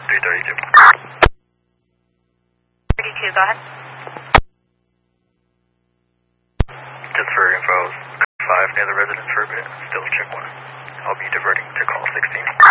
332. 32, go ahead. Just for info, 5 near the residence for a bit. Still check 1. I'll be diverting to call 16.